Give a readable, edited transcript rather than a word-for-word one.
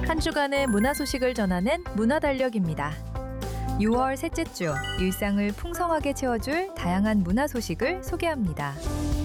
한 주간의 문화 소식을 전하는 문화달력입니다. 6월 셋째 주, 일상을 풍성하게 채워줄 다양한 문화 소식을 소개합니다.